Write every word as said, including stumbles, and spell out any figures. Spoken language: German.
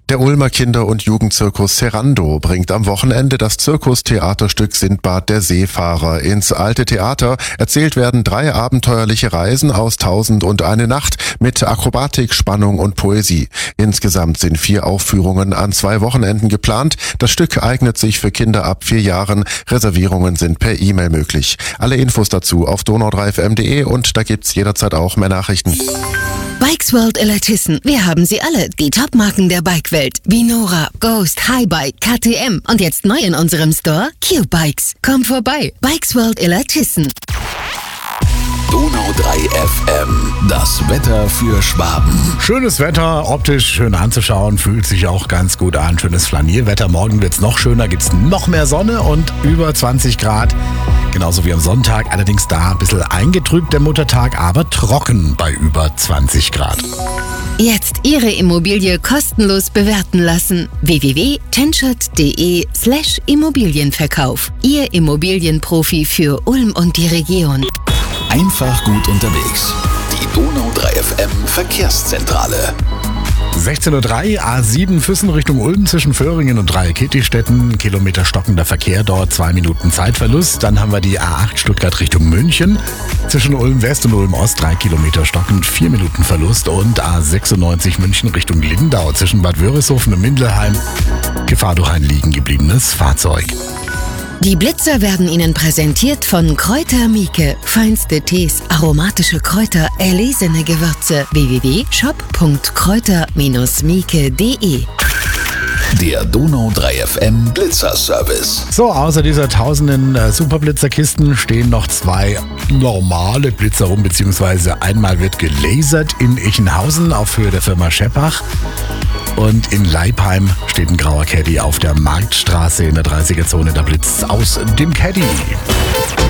Der Ulmer Kinder- und Jugendzirkus Serando bringt am Wochenende das Zirkustheaterstück Sindbad der Seefahrer ins Alte Theater. Erzählt werden drei abenteuerliche Reisen aus Tausend und eine Nacht mit Akrobatik, Spannung und Poesie. Insgesamt sind vier Aufführungen an zwei Wochenenden geplant. Das Stück eignet sich für Kinder ab vier Jahren. Reservierungen sind per E-Mail möglich. Alle Infos dazu auf donau drei f m punkt de und da gibt's jederzeit auch mehr Nachrichten. Bikes World Elatissen. Wir haben sie alle. Die Top-Marken der Bikewelt. Wie Nora, Ghost, Highbike, K T M. Und jetzt neu in unserem Store Q-Bikes. Komm vorbei. Bikes World Elatissen. Donau drei F M. Das Wetter für Schwaben. Schönes Wetter, optisch schön anzuschauen, fühlt sich auch ganz gut an. Schönes Flanierwetter. Morgen wird's noch schöner, gibt's noch mehr Sonne und über zwanzig Grad. Genauso wie am Sonntag, allerdings da ein bisschen eingetrübt der Muttertag, aber trocken bei über zwanzig Grad. Jetzt Ihre Immobilie kostenlos bewerten lassen. w w w punkt tenschert punkt de slash Immobilienverkauf. Ihr Immobilienprofi für Ulm und die Region. Einfach gut unterwegs. Die Donau drei F M Verkehrszentrale. sechzehn Uhr drei, A sieben Füssen Richtung Ulm zwischen Föhringen und Dreieckittistetten. Kilometer stockender Verkehr dort, zwei Minuten Zeitverlust. Dann haben wir die A acht Stuttgart Richtung München. Zwischen Ulm West und Ulm Ost drei Kilometer stockend, vier Minuten Verlust. Und A sechsundneunzig München Richtung Lindau zwischen Bad Wörishofen und Mindelheim. Gefahr durch ein liegen gebliebenes Fahrzeug. Die Blitzer werden Ihnen präsentiert von Kräuter Mieke. Feinste Tees, aromatische Kräuter, erlesene Gewürze. w w w punkt shop punkt kräuter mieke punkt de. Der Donau drei F M Blitzer-Service. So, außer dieser tausenden äh, Superblitzerkisten stehen noch zwei normale Blitzer rum, beziehungsweise einmal wird gelasert in Ichenhausen auf Höhe der Firma Scheppach. Und in Leipheim steht ein grauer Caddy auf der Marktstraße in der dreißiger Zone. Da blitzt's aus dem Caddy.